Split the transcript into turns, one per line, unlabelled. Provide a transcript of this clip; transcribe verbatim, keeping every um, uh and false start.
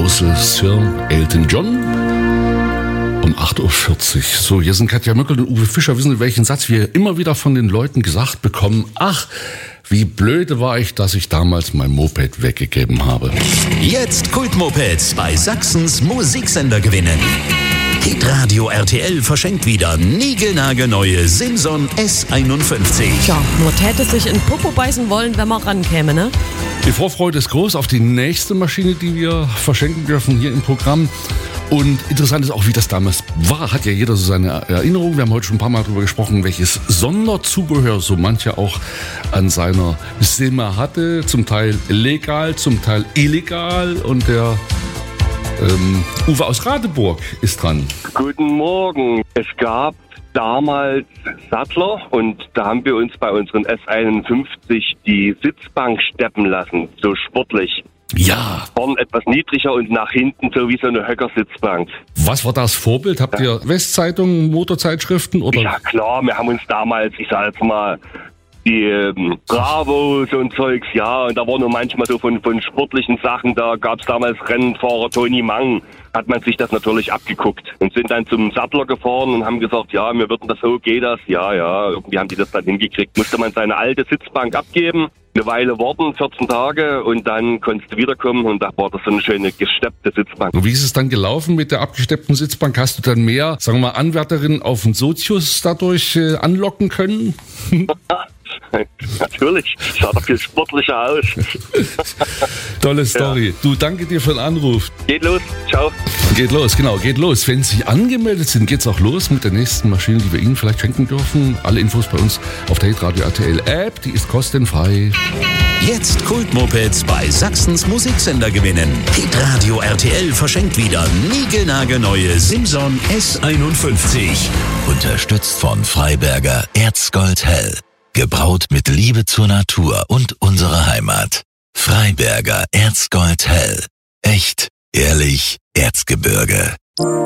große Sir Elton John um acht Uhr vierzig. So, hier sind Katja Möckel und Uwe Fischer. Wissen Sie, welchen Satz wir immer wieder von den Leuten gesagt bekommen? Ach, wie blöde war ich, dass ich damals mein Moped weggegeben habe.
Jetzt Kultmopeds bei Sachsens Musiksender gewinnen. Hitradio R T L verschenkt wieder niegelnagelneue Simson S einundfünfzig.
Tja, nur täte sich in Popo beißen wollen, wenn man rankäme, ne?
Die Vorfreude ist groß auf die nächste Maschine, die wir verschenken dürfen hier im Programm. Und interessant ist auch, wie das damals war. Hat ja jeder so seine Erinnerung. Wir haben heute schon ein paar Mal darüber gesprochen, welches Sonderzubehör so mancher auch an seiner Sim hatte. Zum Teil legal, zum Teil illegal. Und der ähm, Uwe aus Radeburg ist dran.
Guten Morgen. Es gab damals Sattler und da haben wir uns bei unseren S einundfünfzig die Sitzbank steppen lassen, so sportlich.
Ja.
Vorn etwas niedriger und nach hinten so wie so eine Höckersitzbank.
Was war das Vorbild? Habt ihr Westzeitungen, Motorzeitschriften oder?
Ja klar, wir haben uns damals, ich sag jetzt mal, die ähm, Bravos und Zeugs, ja, und da war nur manchmal so von, von sportlichen Sachen, da gab's damals Rennfahrer Toni Mang, hat man sich das natürlich abgeguckt und sind dann zum Sattler gefahren und haben gesagt, ja, wir würden das so, geht das, ja, ja, irgendwie haben die das dann hingekriegt. Musste man seine alte Sitzbank abgeben, eine Weile warten, vierzehn Tage und dann konntest du wiederkommen und da war das so eine schöne gesteppte Sitzbank.
Und wie ist es dann gelaufen mit der abgesteppten Sitzbank? Hast du dann mehr, sagen wir mal, Anwärterinnen auf den Sozius dadurch äh, anlocken können?
Natürlich, sah doch viel sportlicher aus.
Tolle Story.
Ja.
Du, danke dir für den Anruf.
Geht los, ciao.
Geht los, genau, geht los. Wenn Sie angemeldet sind, geht's auch los mit der nächsten Maschine, die wir Ihnen vielleicht schenken dürfen. Alle Infos bei uns auf der Hitradio R T L App, die ist kostenfrei.
Jetzt Kultmopeds bei Sachsens Musiksender gewinnen. Hitradio R T L verschenkt wieder niegelnagelneue Simson S einundfünfzig. Unterstützt von Freiberger Erzgold Hell. Gebraut mit Liebe zur Natur und unserer Heimat. Freiberger Erzgold Hell. Echt, ehrlich, Erzgebirge.